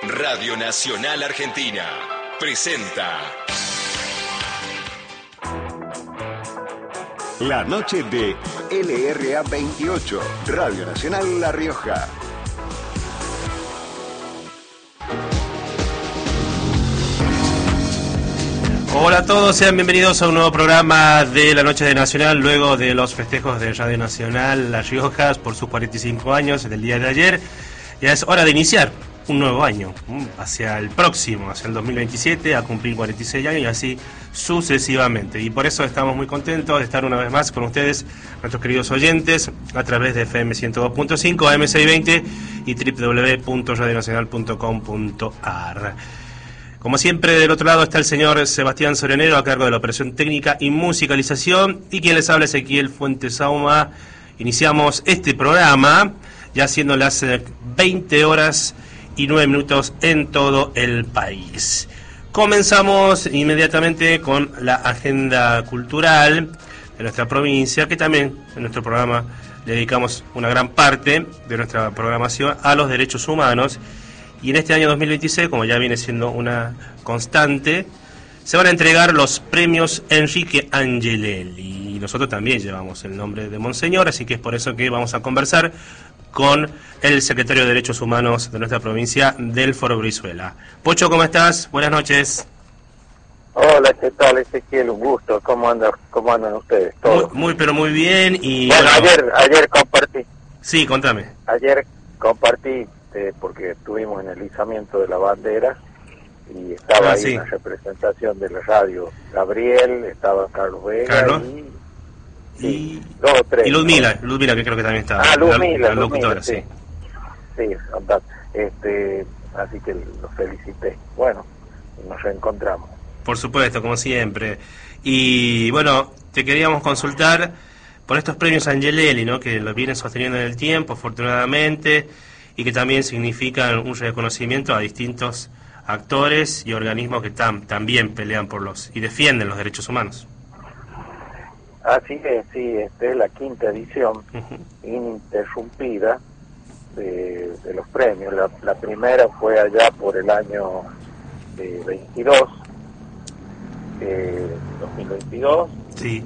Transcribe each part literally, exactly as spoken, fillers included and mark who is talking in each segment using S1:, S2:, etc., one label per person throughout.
S1: Radio Nacional Argentina presenta
S2: La noche de L R A veintiocho, Radio Nacional La Rioja.
S3: Hola a todos, sean bienvenidos a un nuevo programa de la Noche de Nacional, luego de los festejos de Radio Nacional La Rioja por sus cuarenta y cinco años del día de ayer. Ya es hora de iniciar un nuevo año, hacia el próximo, hacia el dos mil veintisiete, a cumplir cuarenta y seis años y así sucesivamente. Y por eso estamos muy contentos de estar una vez más con ustedes, nuestros queridos oyentes, a través de F M ciento dos punto cinco, A M seiscientos veinte y doble u doble u doble u punto radio nacional punto com punto a r. Como siempre, del otro lado está el señor Sebastián Sorenero, a cargo de la operación técnica y musicalización, y quien les habla, Ezequiel Fuentes Sauma. Iniciamos este programa, ya siendo las veinte horas y nueve minutos en todo el país. Comenzamos inmediatamente con la agenda cultural de nuestra provincia, que también en nuestro programa le dedicamos una gran parte de nuestra programación a los derechos humanos. Y en este año dos mil veintiséis, como ya viene siendo una constante, se van a entregar los premios Enrique Angelelli. Y nosotros también llevamos el nombre de Monseñor, así que es por eso que vamos a conversar con el secretario de Derechos Humanos de nuestra provincia, Delforo Brizuela. Pocho, ¿cómo estás? Buenas noches.
S4: Hola, ¿qué tal, Ezequiel? Un gusto. ¿Cómo andan, cómo andan ustedes?
S3: Muy, muy, pero muy bien. Y
S4: bueno, bueno, ayer ayer compartí.
S3: Sí, contame.
S4: Ayer compartí, eh, porque estuvimos en el izamiento de la bandera y estaba ah, ahí sí. Una representación de la radio. Gabriel, estaba Carlos Vega
S3: Carlos.
S4: y...
S3: Sí, y,
S4: dos o tres,
S3: y Ludmila, ¿no? Ludmila, que creo que también estaba.
S4: Ah, Ludmila,
S3: la, la locutora,
S4: Ludmila, sí. Sí, sí, este, así que los felicité. Bueno, nos reencontramos.
S3: Por supuesto, como siempre. Y bueno, te queríamos consultar por estos premios Angelelli, ¿no? Que los vienen sosteniendo en el tiempo, afortunadamente, y que también significan un reconocimiento a distintos actores y organismos que tam, también pelean por los y defienden los derechos humanos.
S4: Así es, sí, esta es la quinta edición uh-huh. ininterrumpida de, de los premios. La, la primera fue allá por el año eh, veintidós, eh, dos mil veintidós,
S3: sí.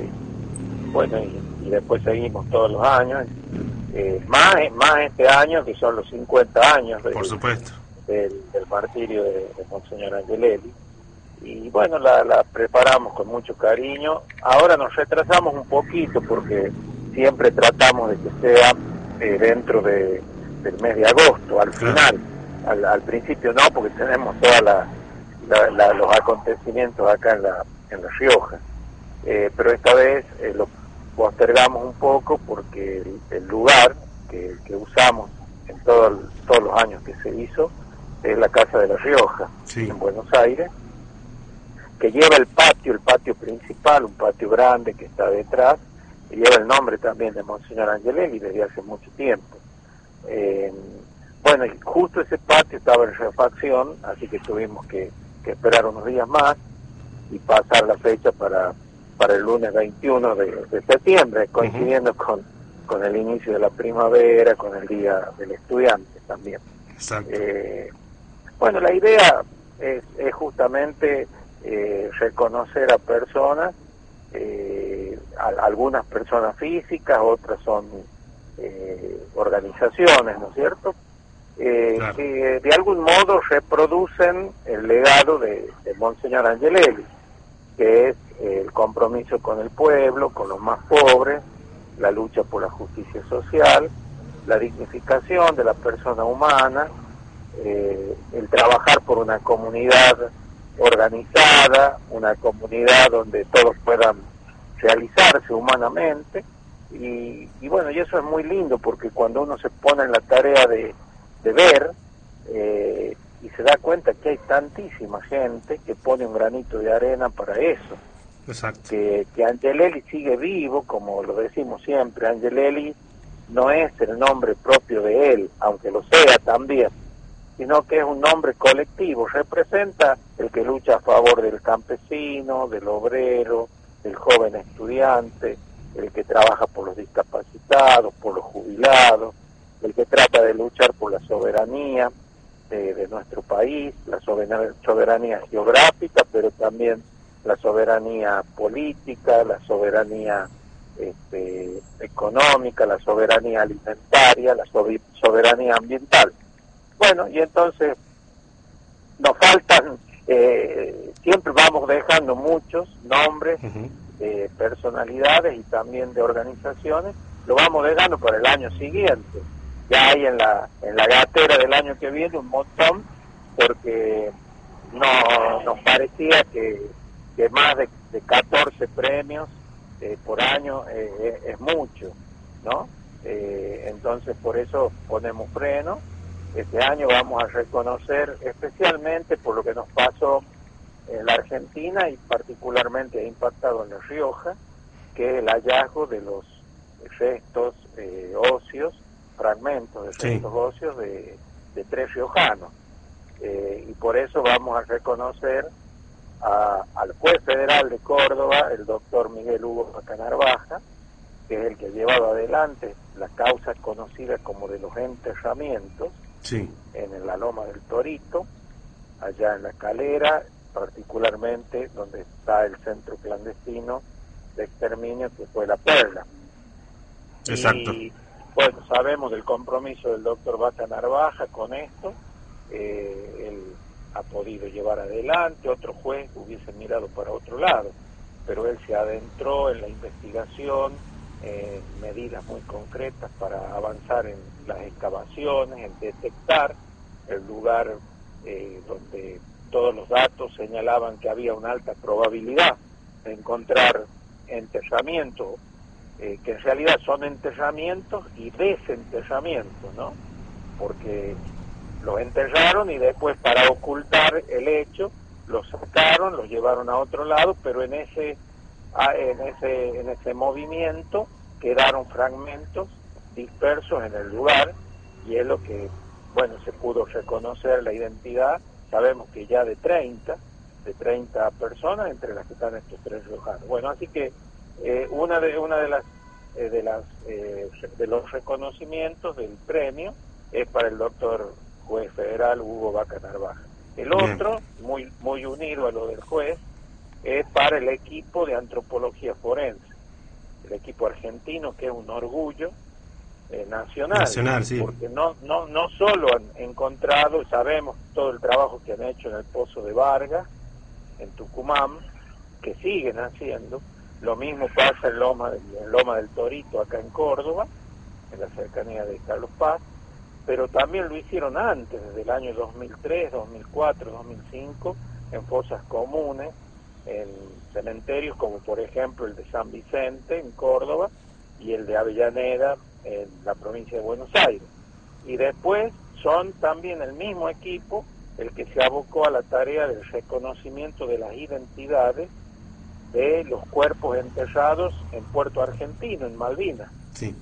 S4: y bueno, y, y después seguimos todos los años, eh, más, más este año, que son los cincuenta años del,
S3: por supuesto.
S4: del, del martirio de, de Monseñor Angelelli. Y bueno, la, la preparamos con mucho cariño. Ahora nos retrasamos un poquito porque siempre tratamos de que sea eh, dentro de, del mes de agosto, al final. Al, al principio no, porque tenemos todos la, la, la, los acontecimientos acá en la, en la Rioja. Eh, pero esta vez eh, lo postergamos un poco porque el, el lugar que, que usamos en todo el, todos los años que se hizo es la Casa de la Rioja, sí. En Buenos Aires, que lleva el patio, el patio principal, un patio grande que está detrás, y lleva el nombre también de Monseñor Angelelli desde hace mucho tiempo. Eh, bueno, y justo ese patio estaba en refacción, así que tuvimos que, que esperar unos días más y pasar la fecha para, para el lunes veintiuno de, de septiembre, coincidiendo uh-huh. con, con el inicio de la primavera, con el Día del Estudiante también.
S3: Exacto.
S4: Eh, bueno, la idea es, es justamente... Eh, reconocer a personas, eh, a, algunas personas físicas, otras son eh, organizaciones, ¿no es cierto? Eh, claro. Que de algún modo reproducen el legado de, de Monseñor Angelelli, que es eh, el compromiso con el pueblo, con los más pobres, la lucha por la justicia social, la dignificación de la persona humana, eh, el trabajar por una comunidad organizada, una comunidad donde todos puedan realizarse humanamente y, y bueno, y eso es muy lindo porque cuando uno se pone en la tarea de, de ver eh, y se da cuenta que hay tantísima gente que pone un granito de arena para eso.
S3: Exacto.
S4: que, que Angelelli sigue vivo, como lo decimos siempre. Angelelli no es el nombre propio de él, aunque lo sea también, sino que es un nombre colectivo, representa el que lucha a favor del campesino, del obrero, del joven estudiante, el que trabaja por los discapacitados, por los jubilados, el que trata de luchar por la soberanía, de, de nuestro país, la soberanía, soberanía geográfica, pero también la soberanía política, la soberanía este, económica, la soberanía alimentaria, la soberanía ambiental. Bueno, y entonces nos faltan, eh, siempre vamos dejando muchos nombres, uh-huh. eh, personalidades y también de organizaciones, lo vamos dejando para el año siguiente. Ya hay en la en la gatera del año que viene un montón, porque no nos parecía que, que más de, de catorce premios eh, por año eh, es mucho, ¿no? Eh, entonces por eso ponemos freno. Este año vamos a reconocer, especialmente por lo que nos pasó en la Argentina y particularmente ha impactado en La Rioja, que es el hallazgo de los restos eh, óseos, fragmentos de restos sí. óseos de, de tres riojanos. Eh, y por eso vamos a reconocer a, al juez federal de Córdoba, el doctor Miguel Hugo Vaca Narvaja, que es el que ha llevado adelante la causa conocida como de los enterramientos, sí. en la Loma del Torito, allá en La Calera, particularmente donde está el centro clandestino de exterminio que fue La Perla.
S3: Exacto.
S4: Y bueno, sabemos del compromiso del doctor Vaca Narvaja con esto, eh, él ha podido llevar adelante, otro juez hubiese mirado para otro lado, pero él se adentró en la investigación, eh, medidas muy concretas para avanzar en las excavaciones, en detectar el lugar eh, donde todos los datos señalaban que había una alta probabilidad de encontrar enterramientos, eh, que en realidad son enterramientos y desenterramientos, ¿no? Porque los enterraron y después, para ocultar el hecho, los sacaron, los llevaron a otro lado, pero en ese en ese en ese movimiento quedaron fragmentos dispersos en el lugar, y es lo que, bueno, se pudo reconocer la identidad. Sabemos que ya de treinta personas, entre las que están estos tres riojanos. Bueno, así que eh, una de una de las eh, de las eh, de los reconocimientos del premio es para el doctor juez federal Hugo Vaca Narvaja. El otro, muy muy unido a lo del juez, es para el equipo de antropología forense, el equipo argentino, que es un orgullo eh, nacional,
S3: nacional sí.
S4: porque no no no solo han encontrado, sabemos todo el trabajo que han hecho en el Pozo de Vargas, en Tucumán, que siguen haciendo, lo mismo pasa en Loma, en Loma del Torito, acá en Córdoba, en la cercanía de Carlos Paz, pero también lo hicieron antes, desde el año dos mil tres, dos mil cuatro, dos mil cinco, en fosas comunes, en cementerios como por ejemplo el de San Vicente en Córdoba y el de Avellaneda en la provincia de Buenos Aires. Y después son también el mismo equipo el que se abocó a la tarea del reconocimiento de las identidades de los cuerpos enterrados en Puerto Argentino, en Malvinas.
S3: Sí.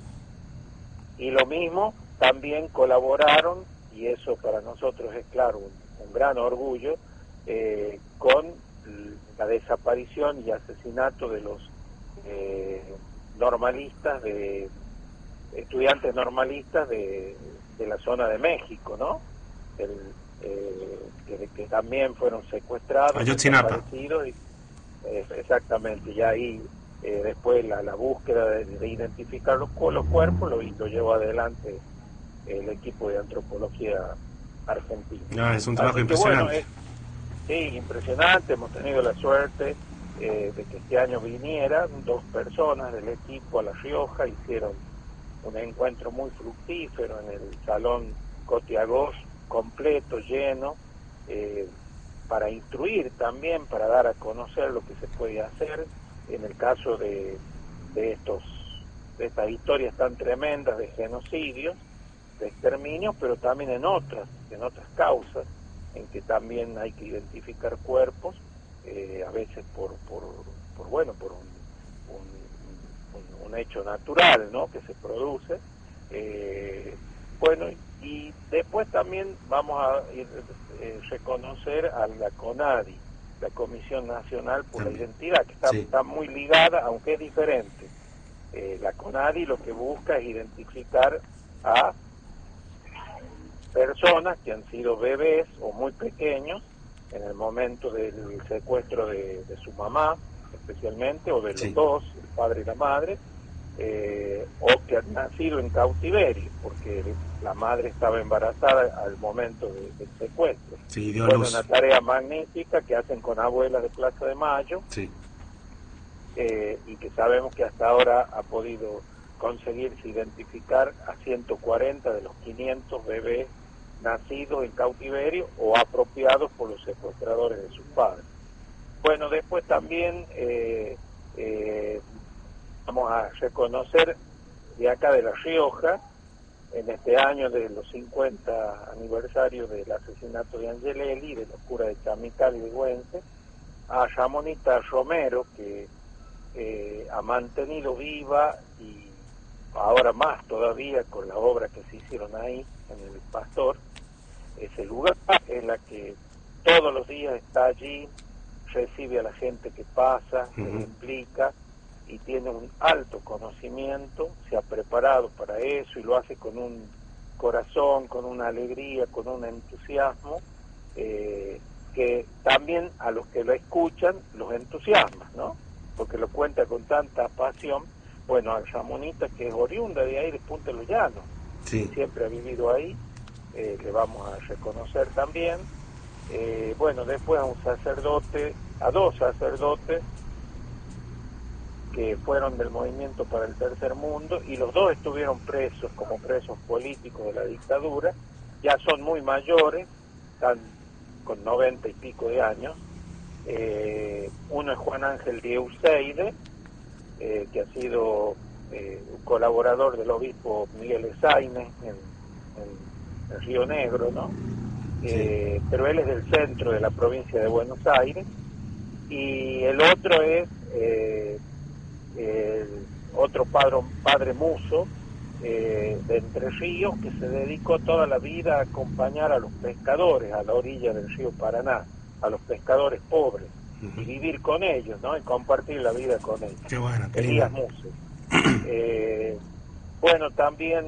S4: Y lo mismo también colaboraron, y eso para nosotros es claro un, un gran orgullo, eh, con la desaparición y asesinato de los eh, normalistas, de estudiantes normalistas de, de la zona de México, ¿no? El, eh, que, que también fueron secuestrados, desaparecidos, y, eh, exactamente, y ahí eh, después la, la búsqueda de, de identificar los, los cuerpos lo, lo llevó adelante el equipo de antropología argentina.
S3: No, es un trabajo
S4: Así
S3: impresionante.
S4: Que, bueno, es, sí, impresionante. Hemos tenido la suerte eh, de que este año vinieran dos personas del equipo a La Rioja, hicieron un encuentro muy fructífero en el Salón Cotiagós, completo, lleno, eh, para instruir también, para dar a conocer lo que se puede hacer en el caso de, de estos de estas historias tan tremendas de genocidios, de exterminio, pero también en otras, en otras causas, en que también hay que identificar cuerpos, eh, a veces por, por, por bueno, por un, un, un, un hecho natural, ¿no?, que se produce. Eh, bueno, y después también vamos a eh, reconocer a la CONADI, la Comisión Nacional por la Identidad, que está, sí. está muy ligada, aunque es diferente. Eh, la CONADI lo que busca es identificar a personas que han sido bebés o muy pequeños en el momento del secuestro de, de su mamá, especialmente, o de los
S3: Sí.
S4: dos, el padre y la madre, eh, o que han nacido en cautiverio, porque la madre estaba embarazada al momento de, del secuestro.
S3: Sí, dio
S4: Fue
S3: luz.
S4: una tarea magnífica que hacen con abuelas de Plaza de Mayo,
S3: Sí.
S4: eh, y que sabemos que hasta ahora ha podido conseguirse identificar a ciento cuarenta de los quinientos bebés nacidos en cautiverio o apropiados por los secuestradores de sus padres. Bueno, después también eh, eh, vamos a reconocer de acá de La Rioja, en este año de los cincuenta aniversarios del asesinato de Angelelli, de los curas de Chamical y de Güense, a Ramonita Romero, que eh, ha mantenido viva, y ahora más todavía con la obra que se hicieron ahí en el Pastor, ese lugar en la que todos los días está allí, recibe a la gente que pasa,
S3: Uh-huh.
S4: se implica y tiene un alto conocimiento, se ha preparado para eso y lo hace con un corazón, con una alegría, con un entusiasmo, eh, que también a los que lo escuchan los entusiasma, ¿no? Porque lo cuenta con tanta pasión. Bueno, a Ramonita, que es oriunda de ahí, de Punta de los Llanos,
S3: Sí.
S4: siempre ha vivido ahí, eh, le vamos a reconocer también. Eh, bueno, después a un sacerdote, a dos sacerdotes que fueron del Movimiento para el Tercer Mundo, y los dos estuvieron presos como presos políticos de la dictadura, ya son muy mayores, están con noventa y pico de años. Eh, uno es Juan Ángel Dieuseide, eh, que ha sido eh, un colaborador del obispo Miguel Esaine en, en, en Río Negro, ¿no? Eh, pero él es del centro de la provincia de Buenos Aires, y el otro es eh, el otro padre, padre Muso, eh, de Entre Ríos, que se dedicó toda la vida a acompañar a los pescadores a la orilla del río Paraná, a los pescadores pobres, uh-huh. y vivir con ellos, ¿no? Y compartir la vida con ellos.
S3: Qué bueno, qué
S4: Elías
S3: lindo.
S4: Muso. Eh, bueno, también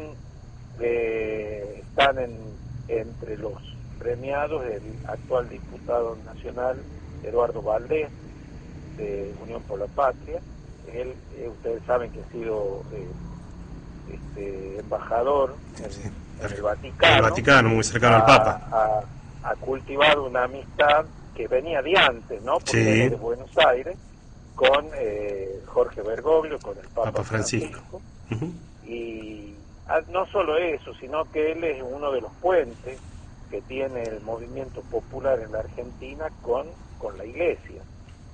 S4: eh, están en, entre los premiados el actual diputado nacional Eduardo Valdés, de Unión por la Patria. Él, eh, ustedes saben que ha sido eh, este, embajador en,
S3: sí.
S4: en el Vaticano.
S3: El Vaticano, muy cercano
S4: ha,
S3: al Papa.
S4: Ha, ha cultivado una amistad que venía de antes, ¿no? Porque
S3: sí.
S4: él es de Buenos Aires, con eh, Jorge Bergoglio, con el Papa,
S3: Papa Francisco.
S4: Francisco. Uh-huh. Y ah, no solo eso, sino que él es uno de los puentes que tiene el movimiento popular en la Argentina con, con la Iglesia.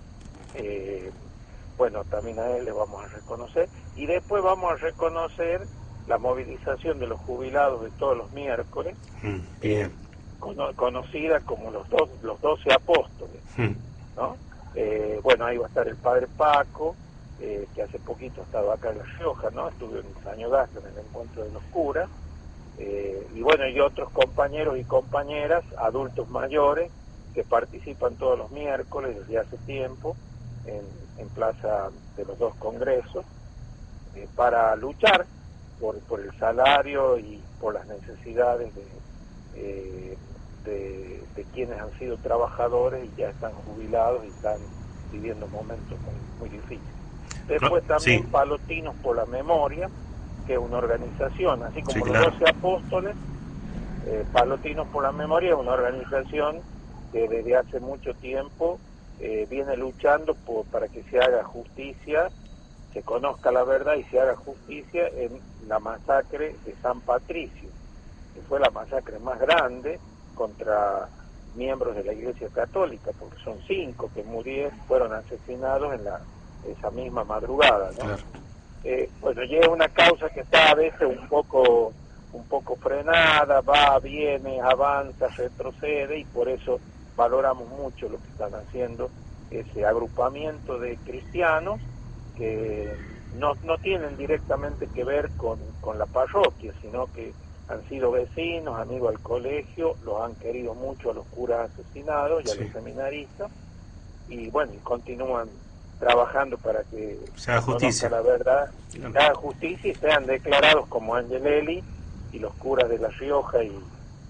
S4: Eh, bueno, también a él le vamos a reconocer, y después vamos a reconocer la movilización de los jubilados de todos los miércoles,
S3: mm, bien.
S4: Cono, conocida como los dos, los doce apóstoles, mm. ¿no? Eh, bueno, ahí va a estar el padre Paco, eh, que hace poquito ha estado acá en La Rioja, ¿no? Estuvo en Sañogasto en el encuentro de los curas, eh, y bueno, y otros compañeros y compañeras, adultos mayores, que participan todos los miércoles desde hace tiempo, en, en Plaza de los Dos Congresos, eh, para luchar por, por el salario y por las necesidades de, eh, de, de quienes han sido trabajadores y ya están jubilados y están viviendo momentos muy, muy difíciles. Después también sí. Palotinos por la Memoria, que es una organización, así como sí, los claro. doce apóstoles, eh, Palotinos por la Memoria es una organización que desde hace mucho tiempo Eh, viene luchando por, para que se haga justicia, se conozca la verdad y se haga justicia en la masacre de San Patricio, que fue la masacre más grande contra miembros de la Iglesia Católica, porque son cinco que murieron, fueron asesinados en la esa misma madrugada, ¿no? Claro. Eh, bueno, y es una causa que está a veces un poco un poco frenada, va, viene, avanza, retrocede, y por eso valoramos mucho lo que están haciendo ese agrupamiento de cristianos que no, no tienen directamente que ver con, con la parroquia, sino que han sido vecinos, amigos al colegio, los han querido mucho a los curas asesinados y a sí. los seminaristas, y bueno, y continúan trabajando para que
S3: se haga justicia,
S4: la verdad, se haga justicia y sean declarados como Angelelli y los curas de La Rioja y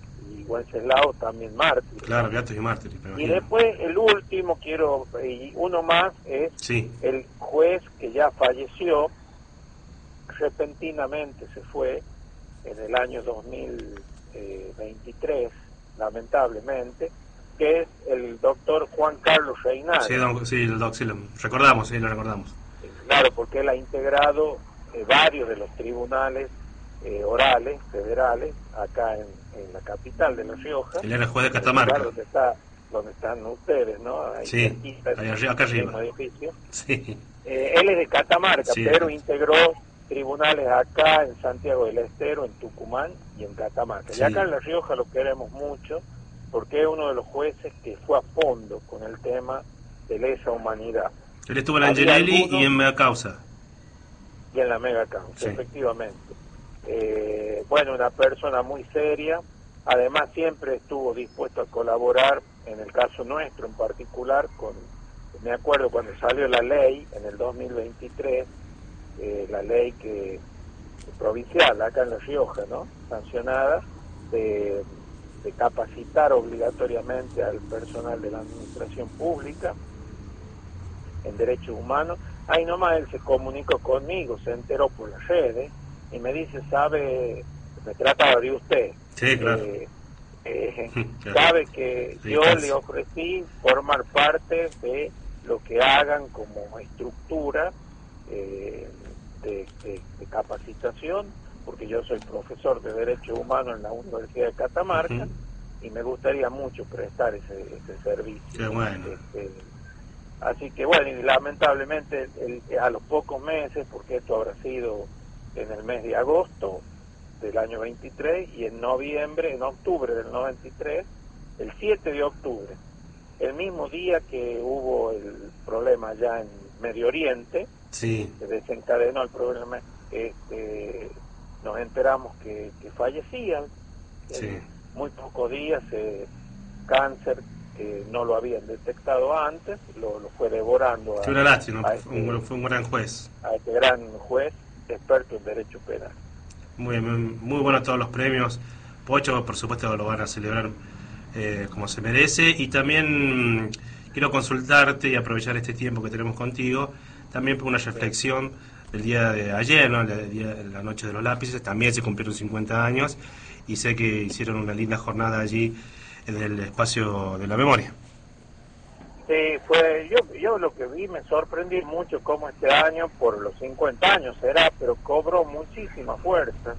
S4: Wenceslao también mártir.
S3: Claro, Beatos y mártires.
S4: Y después el último, quiero, y uno más, es
S3: sí.
S4: el juez que ya falleció, repentinamente se fue en el año dos mil veintitrés, lamentablemente, que es el doctor Juan Carlos Reynal.
S3: Sí, don, sí, el doc, sí, lo recordamos, sí, lo recordamos.
S4: Claro, porque él ha integrado eh, varios de los tribunales eh, orales, federales, acá en, en la capital de La Rioja.
S3: Él era juez de Catamarca.
S4: Donde, está, donde están ustedes, ¿no? Ahí
S3: sí, ahí arriba, acá arriba.
S4: Edificio.
S3: Sí.
S4: Eh, él es de Catamarca, sí, pero integró tribunales acá en Santiago del Estero, en Tucumán y en Catamarca. Sí. Y acá en La Rioja lo queremos mucho porque es uno de los jueces que fue a fondo con el tema de lesa humanidad.
S3: Él estuvo en la Angelelli y en Mega Causa.
S4: Y en la Mega Causa, sí. Efectivamente. Eh, bueno, una persona muy seria, además siempre estuvo dispuesto a colaborar, en el caso nuestro en particular, con, me acuerdo cuando salió la ley en el dos mil veintitrés, eh, la ley que provincial acá en La Rioja, ¿no? Sancionada, de, de capacitar obligatoriamente al personal de la administración pública en derechos humanos. Ahí nomás él se comunicó conmigo, se enteró por las redes y me dice, sabe, me trataba de usted.
S3: Sí, claro.
S4: Eh, eh,
S3: claro.
S4: Sabe que sí, yo casi. le ofrecí formar parte de lo que hagan como estructura eh, de, de, de capacitación, porque yo soy profesor de Derechos Humanos en la Universidad de Catamarca, uh-huh. y me gustaría mucho prestar ese, ese servicio.
S3: Qué bueno.
S4: Este, así que bueno, y lamentablemente el, a los pocos meses, porque esto habrá sido en el mes de agosto del año veintitrés, y en noviembre, en octubre del noventa y tres, el siete de octubre, el mismo día que hubo el problema allá en Medio Oriente,
S3: sí.
S4: se desencadenó el problema, este, nos enteramos que, que fallecían,
S3: sí.
S4: en muy pocos días, eh, cáncer que no lo habían detectado antes, lo, lo fue devorando a,
S3: fue una lástima,
S4: a este,
S3: un, fue un gran juez.
S4: A este gran juez, experto en derecho penal.
S3: Muy, muy, muy buenos todos los premios. Pocho, por supuesto, lo van a celebrar eh, como se merece. Y también quiero consultarte y aprovechar este tiempo que tenemos contigo, también por una reflexión del día de ayer, ¿no? El día, la noche de los lápices. También se cumplieron cincuenta años y sé que hicieron una linda jornada allí en el espacio de la memoria.
S4: Sí, fue, yo, yo lo que vi, me sorprendí mucho cómo este año, por los cincuenta años será, pero cobró muchísima fuerza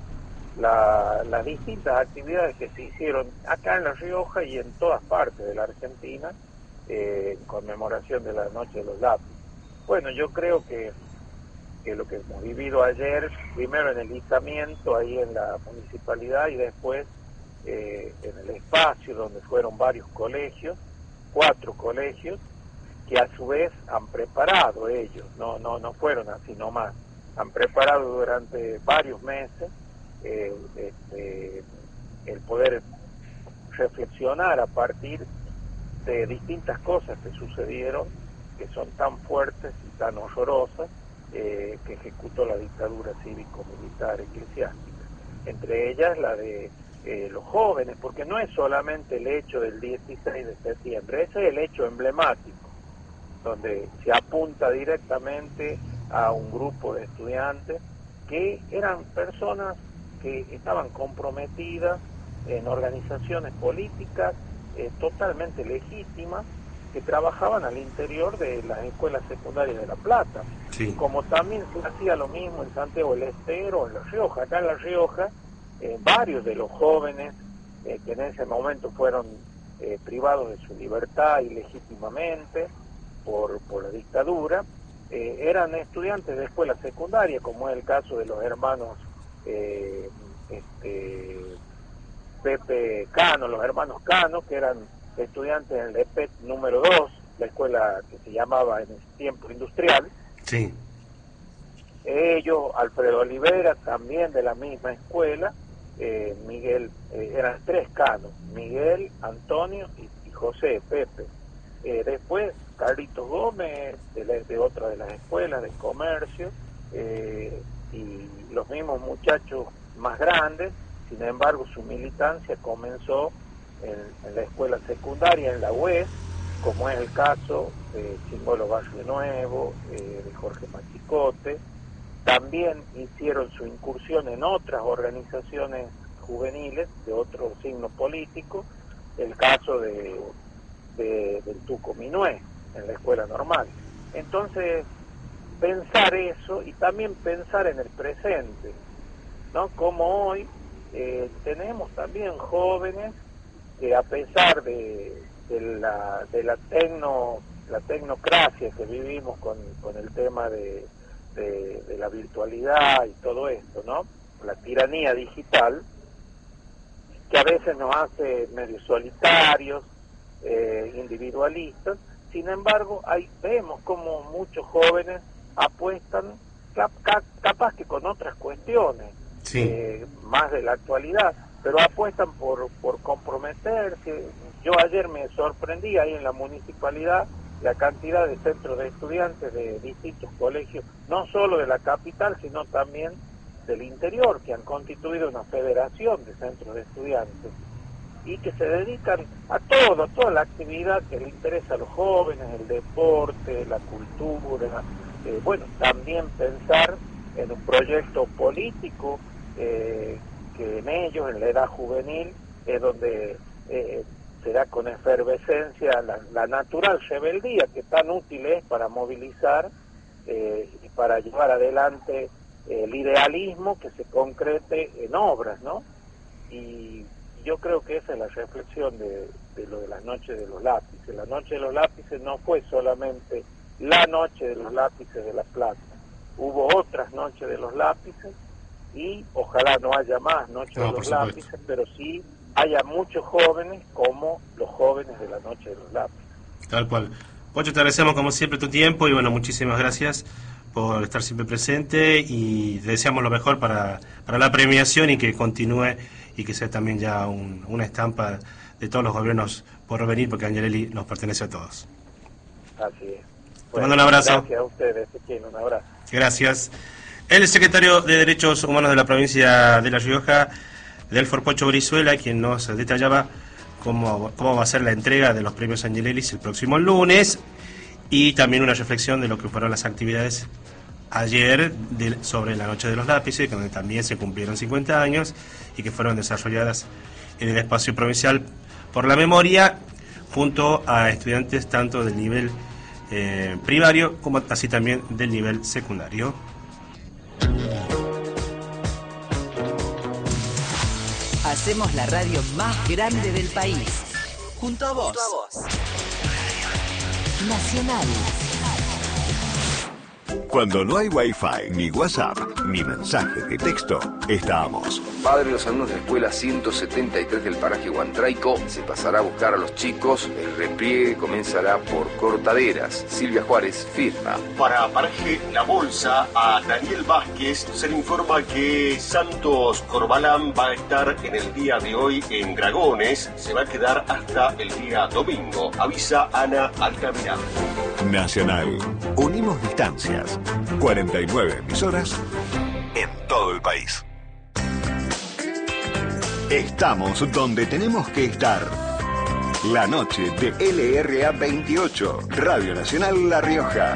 S4: la, las distintas actividades que se hicieron acá en La Rioja y en todas partes de la Argentina, eh, en conmemoración de la Noche de los Lápices. Bueno, yo creo que, que lo que hemos vivido ayer, primero en el izamiento ahí en la municipalidad y después eh, en el espacio donde fueron varios colegios, cuatro colegios, que a su vez han preparado ellos, no no no fueron así nomás, han preparado durante varios meses eh, este, el poder reflexionar a partir de distintas cosas que sucedieron, que son tan fuertes y tan horrorosas, eh, que ejecutó la dictadura cívico-militar eclesiástica, entre ellas la de Eh, los jóvenes, porque no es solamente el hecho del dieciséis de septiembre, ese es el hecho emblemático, donde se apunta directamente a un grupo de estudiantes que eran personas que estaban comprometidas en organizaciones políticas eh, totalmente legítimas, que trabajaban al interior de las escuelas secundarias de La Plata,
S3: sí.
S4: Como también se hacía lo mismo en Santiago del Estero, en La Rioja. Acá en La Rioja, Eh, varios de los jóvenes eh, que en ese momento fueron eh, privados de su libertad ilegítimamente por, por la dictadura, eh, eran estudiantes de escuela secundaria, como es el caso de los hermanos eh, este, Pepe Cano, los hermanos Cano, que eran estudiantes en el E P E T número dos, la escuela que se llamaba en ese tiempo industrial.
S3: Sí.
S4: Ellos, Alfredo Olivera, también de la misma escuela, eh, Miguel, eh, eran tres Canos, Miguel, Antonio y, y José, Pepe. Eh, después, Carlitos Gómez, de, la, de otra de las escuelas de comercio, eh, y los mismos muchachos más grandes. Sin embargo, su militancia comenzó en, en la escuela secundaria, en la U E S, como es el caso de Chimbolo Barrio Nuevo, eh, de Jorge Machicote. También hicieron su incursión en otras organizaciones juveniles de otro signo político, el caso de, de del Tuco Minué en la escuela normal. Entonces, pensar eso y también pensar en el presente, ¿no? Como hoy eh, tenemos también jóvenes que a pesar de, de la de la tecno la tecnocracia que vivimos con, con el tema de, de, de la virtualidad y todo esto, ¿no? La tiranía digital, que a veces nos hace medio solitarios, eh, individualistas. Sin embargo, ahí vemos como muchos jóvenes apuestan, cap, cap, capaz que con otras cuestiones, sí. eh, más de la actualidad, pero apuestan por, por comprometerse. Yo ayer me sorprendí ahí en la municipalidad la cantidad de centros de estudiantes de distintos colegios, no solo de la capital, sino también del interior, que han constituido una federación de centros de estudiantes y que se dedican a todo, a toda la actividad que le interesa a los jóvenes, el deporte, la cultura, eh, bueno, también pensar en un proyecto político eh, que en ellos, en la edad juvenil, es donde eh, se da con efervescencia la, la natural rebeldía que tan útil es para movilizar eh, y para llevar adelante el idealismo que se concrete en obras, ¿no? Y yo creo que esa es la reflexión de, de lo de la Noche de los Lápices. La Noche de los Lápices no fue solamente la Noche de los Lápices de La Plata. Hubo otras Noches de los Lápices y ojalá no haya más Noches no, de los Lápices, pero sí haya muchos jóvenes como los jóvenes de la Noche de los Lápices.
S3: Tal cual. Pocho, te agradecemos como siempre tu tiempo y bueno, muchísimas gracias por estar siempre presente y te deseamos lo mejor para, para la premiación y que continúe y que sea también ya un, una estampa de todos los gobiernos por venir, porque Angelelli nos pertenece a todos.
S4: Así es.
S3: Te bueno, mando un abrazo.
S4: Gracias a ustedes, un abrazo.
S3: Gracias. El secretario de Derechos Humanos de la provincia de La Rioja, Delfor Pocho Brizuela, quien nos detallaba cómo, cómo va a ser la entrega de los premios Angelelli el próximo lunes y también una reflexión de lo que fueron las actividades ayer de, sobre la Noche de los Lápices, donde también se cumplieron cincuenta años y que fueron desarrolladas en el espacio provincial por la memoria junto a estudiantes tanto del nivel eh, primario como así también del nivel secundario.
S5: Hacemos la radio más grande del país. Junto a vos. Junto a vos. Nacional.
S2: Cuando no hay Wi-Fi, ni WhatsApp, ni mensajes de texto, estamos.
S6: Padre de los alumnos de la escuela ciento setenta y tres del paraje Huantraico se pasará a buscar a los chicos. El repliegue comenzará por Cortaderas. Silvia Juárez firma.
S7: Para paraje La Bolsa, a Daniel Vázquez se le informa que Santos Corbalán va a estar en el día de hoy en Dragones. Se va a quedar hasta el día domingo. Avisa Ana Altamirano.
S2: Nacional. Unimos distancias. cuarenta y nueve emisoras en todo el país. Estamos donde tenemos que estar. La noche de L R A veintiocho, Radio Nacional La Rioja.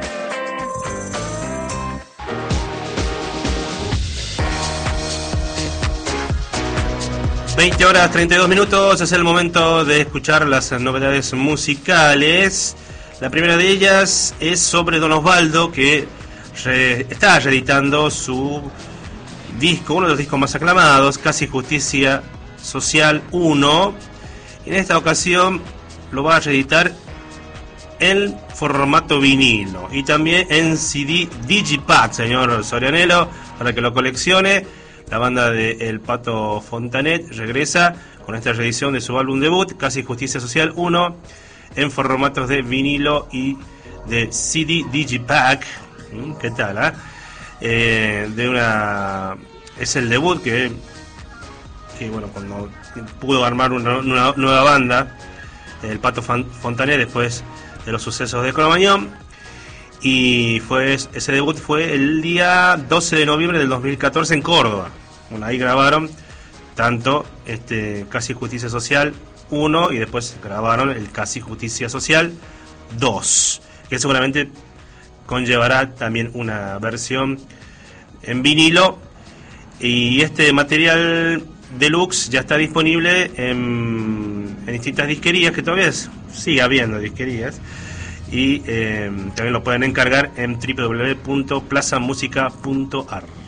S3: veinte horas treinta y dos minutos, es el momento de escuchar las novedades musicales. La primera de ellas es sobre Don Osvaldo, que re, está reeditando su disco, uno de los discos más aclamados, Casi Justicia Social uno. En esta ocasión lo va a reeditar en formato vinilo y también en C D Digipack, señor Sorianelo, para que lo coleccione. La banda de El Pato Fontanet regresa con esta reedición de su álbum debut, Casi Justicia Social uno, en formatos de vinilo y de C D Digipack. ¿Qué tal? Eh? Eh, de una es el debut que, que bueno, cuando pudo armar una, una nueva banda, El Pato Fontanet, después de los sucesos de Cromañón, y fue ese debut fue el día doce de noviembre del dos mil catorce en Córdoba. Bueno, ahí grabaron tanto este Casi Justicia Social uno y después grabaron el Casi Justicia Social dos, que seguramente conllevará también una versión en vinilo. Y este material deluxe ya está disponible en, en distintas disquerías, que todavía es, sigue habiendo disquerías, y eh, también lo pueden encargar en doble u doble u doble u punto plaza música punto a r.